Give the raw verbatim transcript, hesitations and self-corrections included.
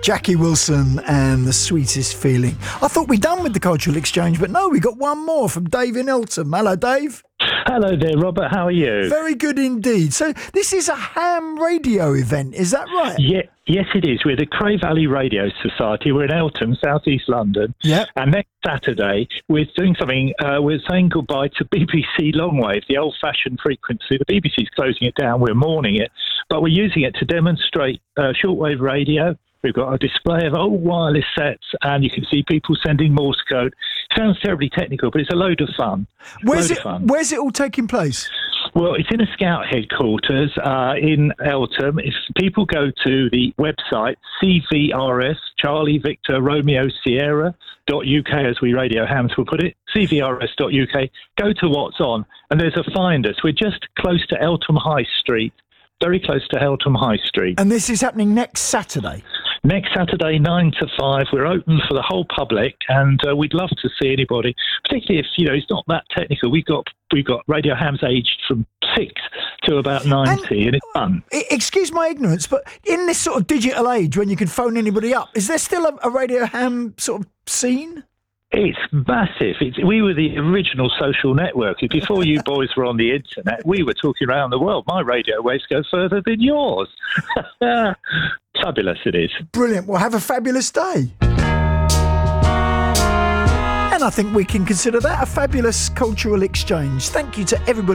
Jackie Wilson and The Sweetest Feeling. I thought we'd done with the cultural exchange, but no, we got one more from Dave in Eltham. Hello, Dave. Hello there, Robert. How are you? Very good indeed. So this is a ham radio event, is that right? Yeah, yes, it is. We're the Cray Valley Radio Society. We're in Eltham, South East London. Yeah. And next Saturday, we're doing something. Uh, we're saying goodbye to B B C Longwave, the old-fashioned frequency. The B B C's closing it down. We're mourning it, but we're using it to demonstrate uh, shortwave radio. We've got a display of old wireless sets, and you can see people sending Morse code. Sounds terribly technical, but it's a load of fun. Where's load it? of fun. Where's it all taking place? Well, it's in a Scout headquarters uh, in Eltham. If people go to the website C V R S, Charlie Victor Romeo Sierra dot U K, as we radio hams will put it, C V R S dot U K, go to what's on, and there's a find us. We're just close to Eltham High Street, very close to Eltham High Street. And this is happening next Saturday? Next Saturday, nine to five. We're open for the whole public, and uh, we'd love to see anybody, particularly if, you know, it's not that technical. We've got we've got radio hams aged from six to about ninety, and, and it's fun. Excuse my ignorance, but in this sort of digital age when you can phone anybody up, is there still a, a radio ham sort of scene? It's massive. It's, we were the original social network. Before you boys were on the internet, we were talking around the world. My radio waves go further than yours. Fabulous it is. Brilliant. Well, have a fabulous day. And I think we can consider that a fabulous cultural exchange. Thank you to everybody